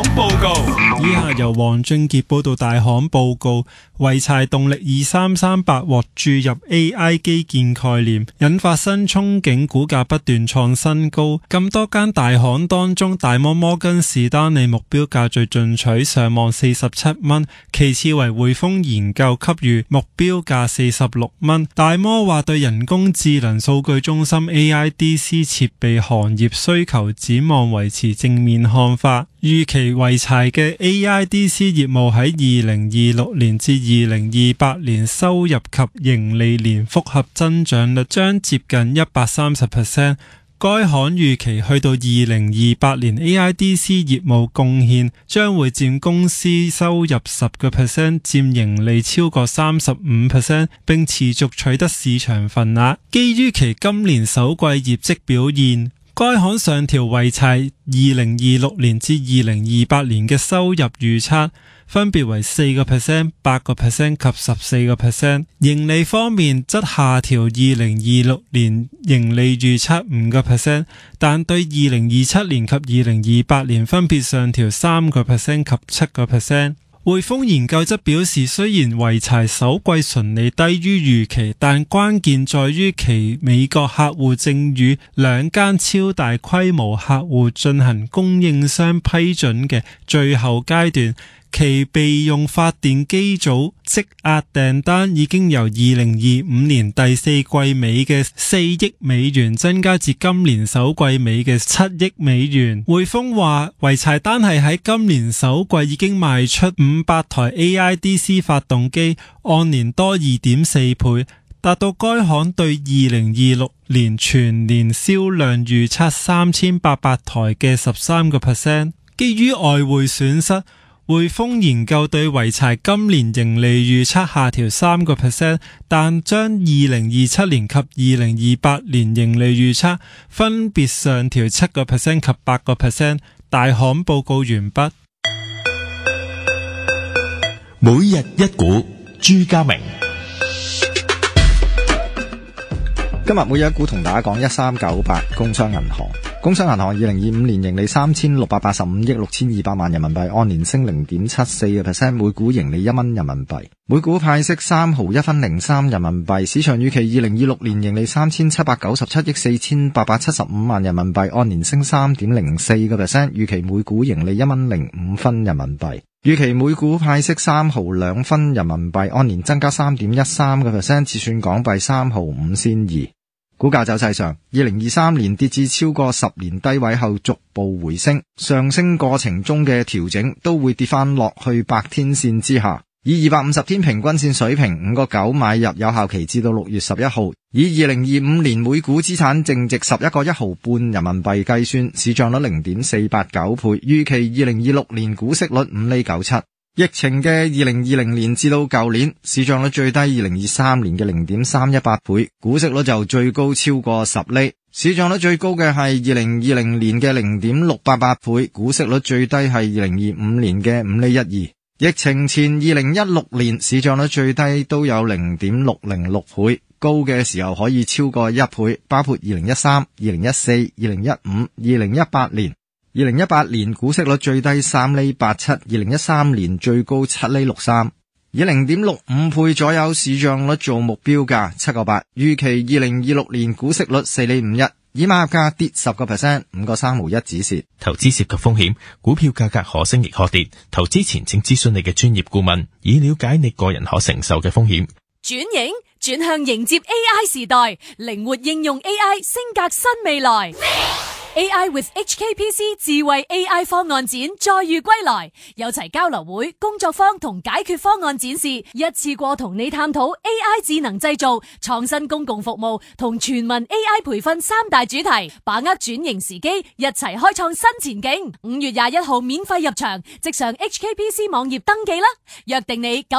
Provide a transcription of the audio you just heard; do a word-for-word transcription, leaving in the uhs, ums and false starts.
報告。 以下由黃俊傑報道大行報告。濰柴動力二三三八獲注入 A I 基建概念，引發新憧憬，股價不斷創新高。咁多間大行當中，大摩摩根士丹利目標價最進取，上望四十七蚊，其次為匯豐研究給予目標價四十六蚊。大摩話對人工智能數據中心 A I D C 設備行業需求展望維持正面看法，預期濰柴嘅 A I D C 業務喺二零二六年至二零二八年收入及盈利年複合增長率將接近一百三十 percent。該行預期去到二零二八年 A I D C 業務貢獻將會佔公司收入十個 percent， 佔盈利超過三十五 percent， 並持續取得市場份額。基於其今年首季業績表現，該行上調濰柴二零二六年至二零二八年嘅收入預測，分別為四個 percent、八個 percent 及十四個 percent。盈利方面則下調二零二六年盈利預測五個 percent， 但對二零二七年及二零二八年分別上調三個 percent 及七個 percent。匯豐研究則表示，雖然濰柴首季純利低於預期，但關鍵在於其美國客戶正與兩間超大規模客戶進行供應商批准嘅最後階段。其備用發電機組積壓訂單已經由二零二五年第四季尾嘅四億美元增加至今年首季尾嘅七億美元。匯豐話，濰柴單係喺今年首季已經賣出五百台 A I D C 發動機，按年多 二點四倍，達到該行對二零二六年全年銷量預測三千八百台嘅十三個 percent。基於外匯損失，匯豐研究對濰柴今年盈利預測下調三個 percent， 但將二零二七年及二零二八年盈利預測分別上調七個 percent 及八個 percent。大行報告完畢。 每日一股，朱家明。 今日每日一股同大家講一三九八工商銀行。工商銀行二零二五年盈利三千六百八十五億六千二百萬人民幣，按年升零點七四個 percent， 每股盈利一蚊人民幣，每股派息三毫一分零三人民幣。市場預期二零二六年盈利三千七百九十七億四千八百七十五萬人民幣，按年升三點零四個 percent， 預期每股盈利一蚊零五分人民幣，預期每股派息三毫兩分人民幣，按年增加三點一三個 percent， 折算港幣三毫五仙二。股價走勢上，二零二三年跌至超過十年低位後逐步回升，上升過程中嘅調整都會跌翻落去百天線之下，以二百五十天平均線水平五個九買入，有效期至到六月十一號，以二零二五年每股資產淨值十一個一毫半人民幣計算，市賬率零點四八九倍，預期二零二六年股息率五厘九七。疫情嘅二零二零年至到舊年，市賬率最低二零二三年嘅零點三一八倍，股息率就最高超過十厘。市賬率最高嘅係二零二零年嘅零點六八八倍，股息率最低係二零二五年嘅五厘一二。疫情前二零一六年市賬率最低都有零點六零六倍，高嘅時候可以超過一倍，包括二零一三、二零一四、二零一五、二零一八年。二零一八年股息率最低三厘八七，二零一三年最高七厘六三，以零點六五倍左右市賬率做目標價七個八，預期二零二六年股息率四厘五一，以買入價跌十個 percent， 五個三毫一止蝕。 投資涉及風險，股票價格可升亦可跌，投資前請諮詢你嘅專業顧問，以了解你個人可承受嘅風險。 轉型轉向迎接 A I 時代，靈活應用 A I， 升格新未來。A I with H K P C 智慧 A I 方案展再遇歸來，有齊交流會、工作坊同解決方案展示，一次過同你探討 A I 智能製造、創新公共服務同全民 A I 培訓三大主題，把握轉型時機，一齊開創新前景。五月廿一號免費入場，即上 H K P C 網頁登記啦，約定你。